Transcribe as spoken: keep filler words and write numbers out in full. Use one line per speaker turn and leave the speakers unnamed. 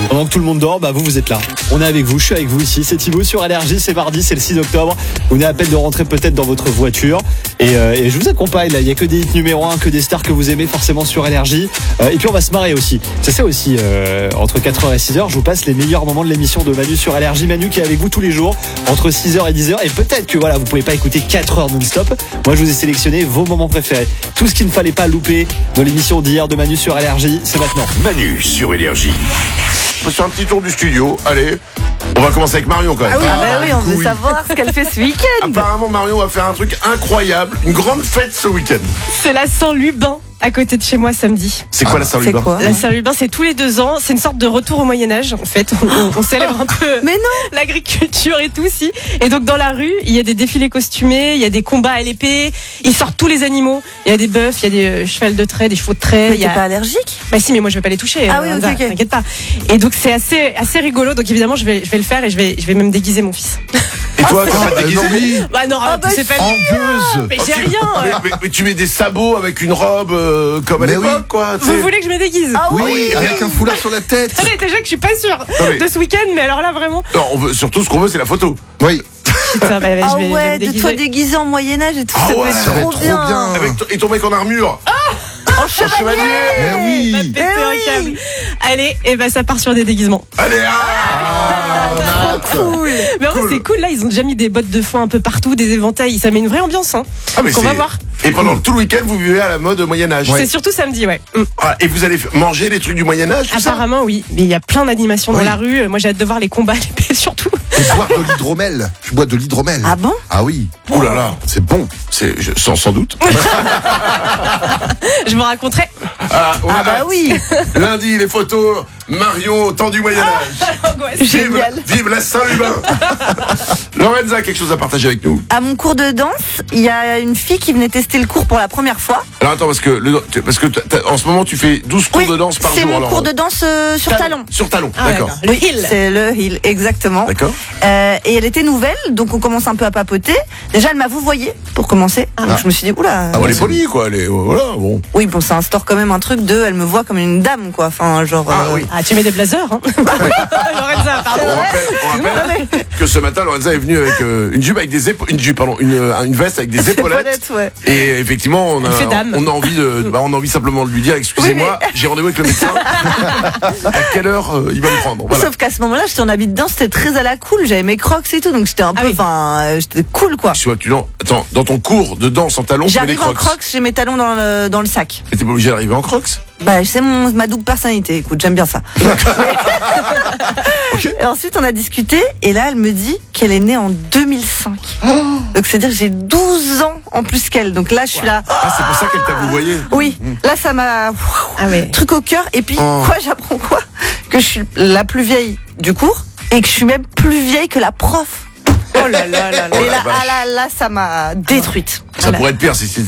Pendant que tout le monde dort, bah vous, vous êtes là. On est avec vous, je suis avec vous ici. C'est Thibaut sur Énergie, c'est mardi, c'est le six octobre. Vous venez à peine de rentrer peut-être dans votre voiture. Et, euh, et je vous accompagne là. Il n'y a que des hits numéro un, que des stars que vous aimez forcément sur Énergie. Euh, et puis on va se marrer aussi. C'est ça aussi, euh, entre quatre heures et six heures, je vous passe les meilleurs moments de l'émission de Manu sur Énergie. Manu qui est avec vous tous les jours, entre six heures et dix heures. Et peut-être que voilà, vous pouvez pas écouter quatre heures non-stop. Moi, je vous ai sélectionné vos moments préférés. Tout ce qu'il ne fallait pas louper dans l'émission d'hier de Manu sur Énergie, c'est maintenant.
Manu sur Énergie. On fait un petit tour du studio. Allez, on va commencer avec Marion quand même.
Ah oui, ah bah oui, on veut oui. savoir ce qu'elle fait ce week-end.
Apparemment, Marion va faire un truc incroyable, une grande fête ce week-end.
C'est la Saint-Lubin, à côté de chez moi samedi.
C'est quoi ah, la Saint-Lubin?
La Saint-Lubin, c'est tous les deux ans. C'est une sorte de retour au Moyen-Âge, en fait. On, on, on célèbre un peu
Mais non
l'agriculture et tout aussi. Et donc, dans la rue, il y a des défilés costumés, il y a des combats à l'épée, ils sortent tous les animaux. Il y a des bœufs, il y a des euh, chevals de trait, des chevaux de trait.
Mais
il y a...
t'es pas allergique?
Bah si, mais moi je vais pas les toucher.
Ah oui, ok, ok.
T'inquiète pas. Et donc, c'est assez, assez rigolo. Donc, évidemment, je vais, je vais le faire et je vais, je vais même déguiser mon fils.
Et toi, tu vas te déguiser?
Bah non,
ah bah
c'est pas
Angueuse.
Mais
Oh,
j'ai
tu...
rien.
Mais, mais, mais tu mets des sabots avec une robe euh, comme à
Mais
l'époque,
oui.
quoi.
Vous
t'sais.
voulez que je me déguise?
Ah
Oui,
oui,
avec un foulard sur la tête.
Allez, déjà que je suis pas sûre
mais-
de ce week-end, mais alors là vraiment.
Non, on veut, surtout ce qu'on veut, c'est la photo.
Oui.
Putain, bah, bah,
Ah
je vais- je vais
ouais,
me
de
déguiser.
toi déguisé en Moyen-Âge et tout,
Ah
ça
ouais,
peut
ça
être
va
trop
être trop
bien.
bien.
Avec t- et ton mec en armure.
En chevalier.
Mais
Va
oui.
péter
Eh
un
oui.
câble. Allez, et bah ça part sur des déguisements.
Allez, ah,
Cool.
Mais en vrai,
Cool.
c'est cool, là, ils ont déjà mis des bottes de foin un peu partout, des éventails, ça met une vraie ambiance, hein.
Ah, mais
Donc on va
c'est-
voir.
Et pendant tout le week-end, vous vivez à la mode Moyen-Âge.
C'est surtout samedi, ouais. Mm.
Ah, et vous allez f- manger les trucs du Moyen-Âge, tout ça?
Apparemment, oui. Mais il y a plein d'animations dans
Oui.
la rue. Moi, j'ai hâte de voir les combats à l'épée, surtout.
Et boire de l'hydromel. Je bois de l'hydromel.
Ah bon?
Ah oui.
Ouh là là, c'est bon. C'est je- sans, sans doute.
Je vous raconterai.
Ah, on
Ah
a
bah
hâte.
oui.
Lundi, les photos. Marion au temps du Moyen-Âge.
Angoisse.
Vive,
Génial.
vive la Saint-Lubin. Lorenza, quelque chose à partager avec nous?
À mon cours de danse, il y a une fille qui venait tester le cours pour la première fois.
Alors attends, parce que, le, parce que t'as- t'as- en ce moment, tu fais douze cours
Oui,
de danse par
c'est
jour.
mon
alors.
cours de danse euh, sur talon.
Sur talon,
Ah,
d'accord.
Le hill.
C'est le hill, exactement.
D'accord.
Euh, et elle était nouvelle, donc on commence un peu à papoter. Déjà, elle m'a vouvoyé pour commencer. Donc je me suis dit, oula.
Ah, bon, elle est polie, quoi. Elle est, voilà, bon.
Oui, bon, ça instaure quand même un truc de, elle me voit comme une dame, quoi. Enfin, genre.
Ah,
euh,
oui.
Ah, tu mets des blazers, hein. Lorenza, pardon.
On rappelle, on rappelle que ce matin, Lorenza est venue avec euh, une jupe avec des épaulettes, une jupe, pardon, une, euh, une veste avec des épaulettes.
épaulettes, ouais.
Et effectivement, on a,
Elle fait dame.
on a envie de, bah, on a envie simplement de lui dire, excusez-moi, j'ai rendez-vous avec le médecin. À quelle heure euh, il va me prendre? Voilà.
Sauf qu'à ce moment-là, j'étais en habit de danse, c'était très à la cool. J'avais mes crocs et tout, donc j'étais un
Ah
peu,
oui.
enfin, euh, j'étais cool, quoi.
Tu vois, tu l'en- attends, dans ton cours de danse en talons, tu mets des
J'arrive en
crocs.
crocs, j'ai mes talons dans le, dans le sac.
Mais t'es pas obligé d'arriver en crocs.
Bah, c'est mon, ma double personnalité. Écoute, j'aime bien ça. Et ensuite, on a discuté, et là, elle me dit qu'elle est née en deux mille cinq. Donc, c'est-à-dire que j'ai douze ans en plus qu'elle. Donc là, je suis là.
Ah, c'est pour ça qu'elle t'a vouvoyé.
Oui, là, ça m'a.
Ah ouais.
Truc au cœur. Et puis,
Oh.
quoi, j'apprends quoi? Que je suis la plus vieille du cours, et que je suis même plus vieille que la prof.
Oh là là là là.
Oh
Et
la
là,
vache.
ah là, là, ça m'a détruite.
Ça pourrait être pire si c'était